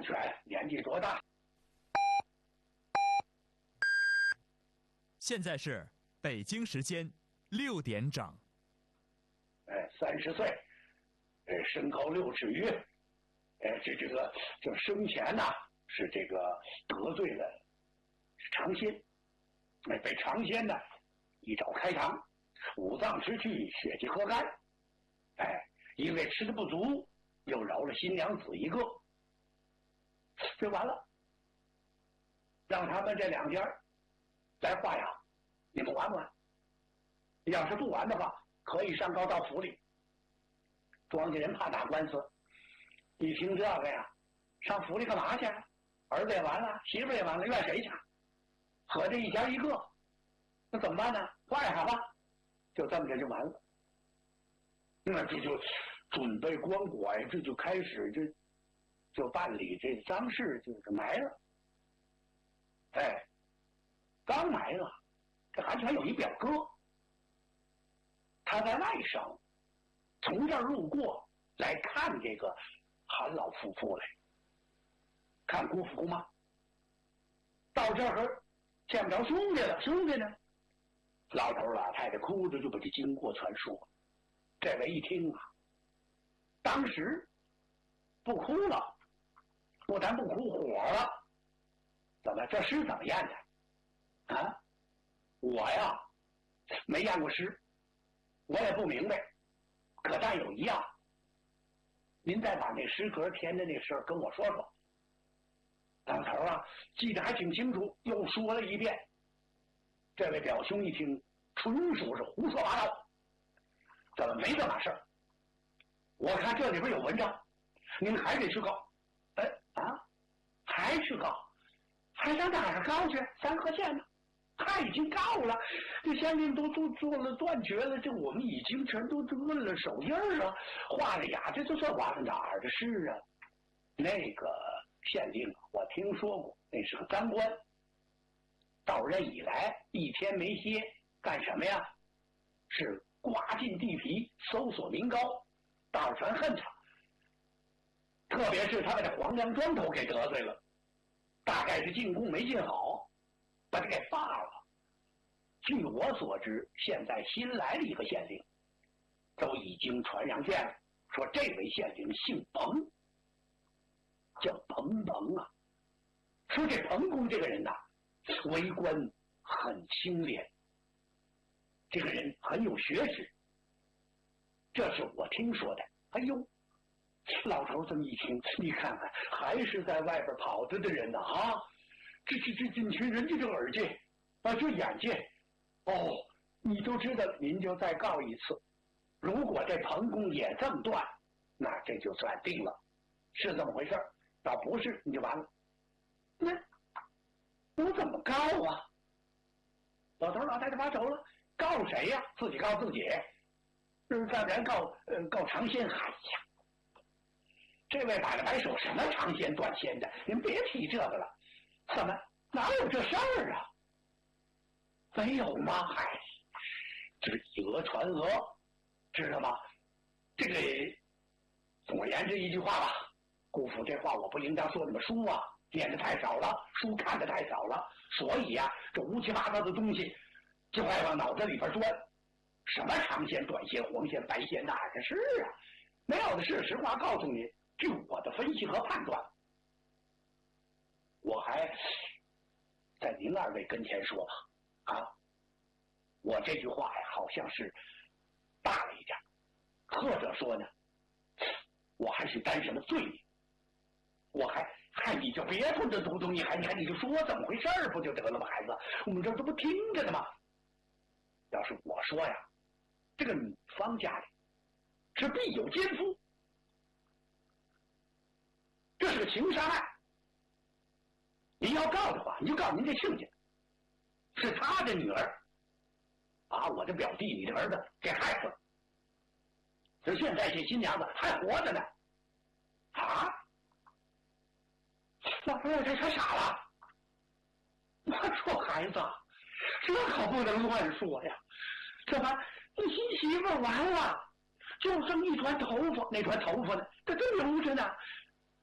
全年纪多大？ 现在是北京时间6点整。 30岁，身高6尺余，这个就生前呐是这个得罪了尝鲜，被尝鲜呢一爪开膛，五脏失去，血气喝干，因为吃的不足，又饶了新娘子一个，就完了。让他们这2家来画押，你们完不完？要是不完的话，可以上告到府里。庄稼人怕打官司，一听这个呀，上府里干嘛去？儿子也完了，媳妇也完了，怨谁去？合着一家一个，那怎么办呢？画押吧，就这么着就完了。那这就准备棺椁，这就开始就办理这丧事，就是埋了。刚埋了，这还全有一表哥，他在外省，从这儿路过来看这个韩老夫妇来，看姑父姑妈。到这儿见不着兄弟了，兄弟呢？老头老太太哭着就把这经过全说了。这位一听啊，当时不哭了，不但不哭，火了。怎么这诗怎么验的？啊，我呀没验过诗，我也不明白。可但有一样，您再把那诗格填的那事儿跟我说说。老头啊记得还挺清楚，又说了一遍。这位表兄一听，纯属是胡说八道。怎么没这码事儿？我看这里边有文章，您还得去告。还去告？还上哪儿告去？三河县呢？他已经告了，这县令都做了断绝了，这我们已经全都问了手印了，画了押，这就算完了哪儿的事啊？那个县令我听说过，那是个赃官，到任以来一天没歇，干什么呀？是刮尽地皮，搜索民膏，道全恨他。特别是他把这黄梁庄头给得罪了，大概是进贡没进好，把他给罢了。据我所知，现在新来了一个县令，都已经传上卷了，说这位县令姓彭，叫彭彭啊。说这彭公这个人呐，为官很清廉，这个人很有学识，这是我听说的。哎呦，老头这么一听，你看看，还是在外边跑着的人呢啊！这你听人家这耳界啊，这眼界哦，你都知道，您就再告一次。如果这彭公也这么断，那这就算定了，是这么回事。要不是，你就完了。那我怎么告啊？老头老太太发愁了，告谁呀？自己告自己，再不然告尝鲜。哎呀，这位摆了摆手，什么尝鲜断鲜的，您别提这个了。怎么哪有这事儿啊？没有吗？嗨，这以讹传讹，知道吗？这个总而言之一句话吧，姑父这话我不应当说，你们书啊念的太少了，书看的太少了，所以呀，这乌七八糟的东西就爱往脑子里边钻。什么长线、短线、黄线、白线，哪儿的事啊？没有的是，实话告诉你，据我的分析和判断，我还在您2位跟前说吧。我这句话呀，好像是大了一点，或者说呢，我还是担什么罪孽？我还你就别吞着嘟嘟，你就说怎么回事不就得了吗？孩子，我们这不听着呢吗？要是我说呀，这个女方家里是必有奸夫，这是个情杀案。您要告的话，你就告您这亲家，是他的女儿把我的表弟你的儿子给害死了。这现在这新娘子还活着呢。老头他傻了。我说孩子，这可不能乱说呀。怎么你新媳妇完了，就剩一团头发，那团头发呢，这都留着呢。